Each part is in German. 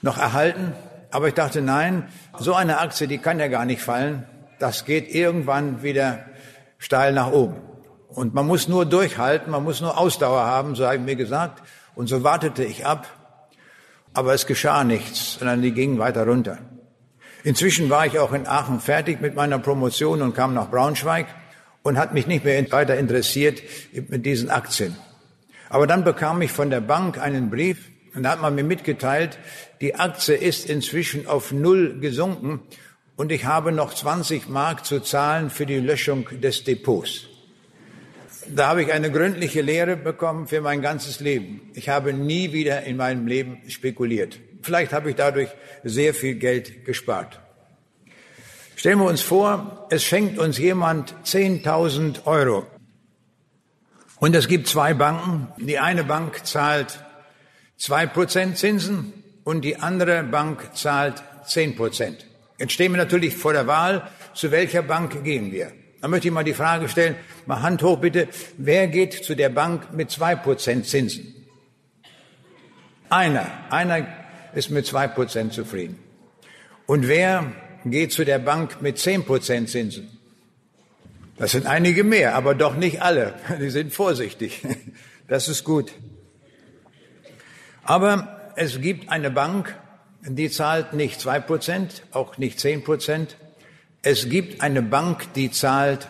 noch erhalten. Aber ich dachte, nein, so eine Aktie, die kann ja gar nicht fallen. Das geht irgendwann wieder steil nach oben. Und man muss nur durchhalten, man muss nur Ausdauer haben, so habe ich mir gesagt. Und so wartete ich ab. Aber es geschah nichts, sondern die gingen weiter runter. Inzwischen war ich auch in Aachen fertig mit meiner Promotion und kam nach Braunschweig und hat mich nicht mehr weiter interessiert mit diesen Aktien. Aber dann bekam ich von der Bank einen Brief und da hat man mir mitgeteilt, die Aktie ist inzwischen auf 0 gesunken und ich habe noch 20 Mark zu zahlen für die Löschung des Depots. Da habe ich eine gründliche Lehre bekommen für mein ganzes Leben. Ich habe nie wieder in meinem Leben spekuliert. Vielleicht habe ich dadurch sehr viel Geld gespart. Stellen wir uns vor, es schenkt uns jemand 10.000 Euro. Und es gibt 2 Banken. Die eine Bank zahlt 2% Zinsen und die andere Bank zahlt 10%. Jetzt stehen wir natürlich vor der Wahl, zu welcher Bank gehen wir? Da möchte ich mal die Frage stellen, mal Hand hoch bitte, wer geht zu der Bank mit 2% Zinsen? Einer ist mit 2% zufrieden. Und wer geht zu der Bank mit 10% Zinsen? Das sind einige mehr, aber doch nicht alle. Die sind vorsichtig. Das ist gut. Aber es gibt eine Bank, die zahlt nicht 2%, auch nicht 10%. Es gibt eine Bank, die zahlt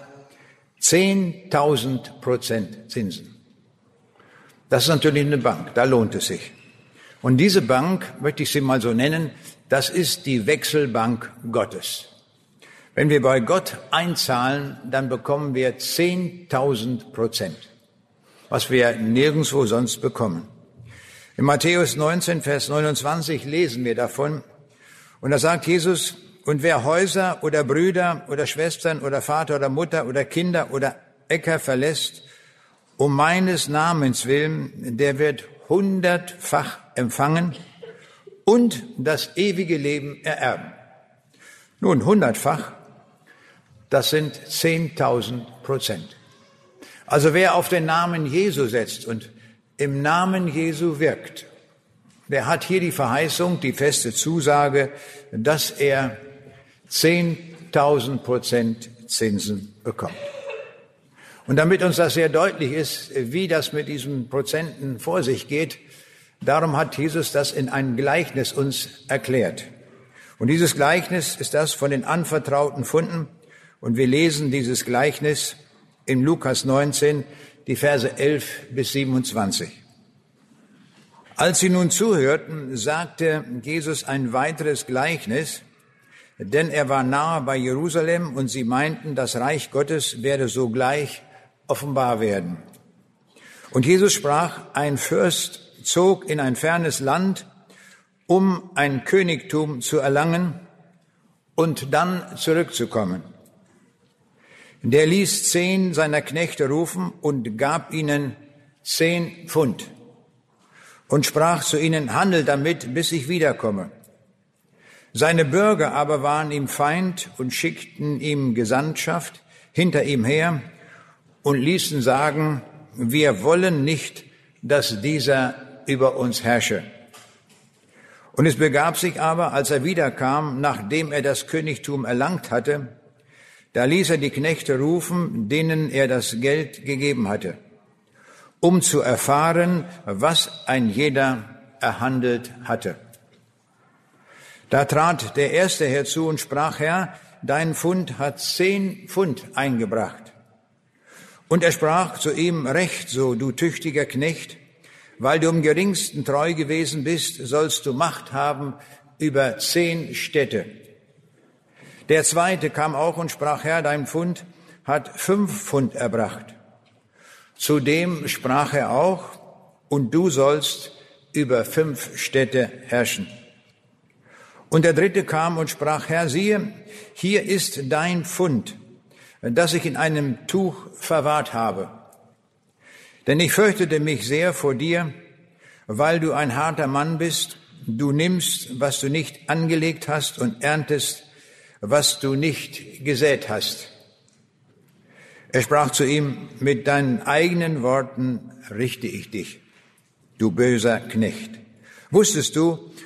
10.000% Zinsen. Das ist natürlich eine Bank, da lohnt es sich. Und diese Bank, möchte ich sie mal so nennen, das ist die Wechselbank Gottes. Wenn wir bei Gott einzahlen, dann bekommen wir 10.000%, was wir nirgendwo sonst bekommen. In Matthäus 19, Vers 29 lesen wir davon. Und da sagt Jesus, und wer Häuser oder Brüder oder Schwestern oder Vater oder Mutter oder Kinder oder Äcker verlässt, um meines Namens willen, der wird 100-fach empfangen und das ewige Leben ererben. Nun, 100-fach, das sind 10.000%. Also wer auf den Namen Jesu setzt und im Namen Jesu wirkt, der hat hier die Verheißung, die feste Zusage, dass er 10.000% Zinsen bekommt. Und damit uns das sehr deutlich ist, wie das mit diesen Prozenten vor sich geht, darum hat Jesus das in einem Gleichnis uns erklärt. Und dieses Gleichnis ist das von den anvertrauten Funden. Und wir lesen dieses Gleichnis in Lukas 19, die Verse 11 bis 27. Als sie nun zuhörten, sagte Jesus ein weiteres Gleichnis, denn er war nahe bei Jerusalem und sie meinten, das Reich Gottes werde sogleich offenbar werden. Und Jesus sprach, ein Fürst zog in ein fernes Land, um ein Königtum zu erlangen und dann zurückzukommen. Der ließ 10 seiner Knechte rufen und gab ihnen 10 Pfund und sprach zu ihnen, handelt damit, bis ich wiederkomme. Seine Bürger aber waren ihm Feind und schickten ihm Gesandtschaft hinter ihm her und ließen sagen, wir wollen nicht, dass dieser über uns herrsche. Und es begab sich aber, als er wiederkam, nachdem er das Königtum erlangt hatte, da ließ er die Knechte rufen, denen er das Geld gegeben hatte, um zu erfahren, was ein jeder erhandelt hatte. Da trat der Erste herzu und sprach, Herr, dein Pfund hat 10 Pfund eingebracht. Und er sprach zu ihm, recht so, du tüchtiger Knecht, weil du im Geringsten treu gewesen bist, sollst du Macht haben über 10 Städte. Der Zweite kam auch und sprach, Herr, dein Pfund hat 5 Pfund erbracht. Zudem sprach er auch, und du sollst über 5 Städte herrschen. Und der Dritte kam und sprach, Herr, siehe, hier ist dein Pfund, das ich in einem Tuch verwahrt habe. Denn ich fürchtete mich sehr vor dir, weil du ein harter Mann bist. Du nimmst, was du nicht angelegt hast und erntest, was du nicht gesät hast. Er sprach zu ihm, mit deinen eigenen Worten richte ich dich, du böser Knecht. Wusstest du,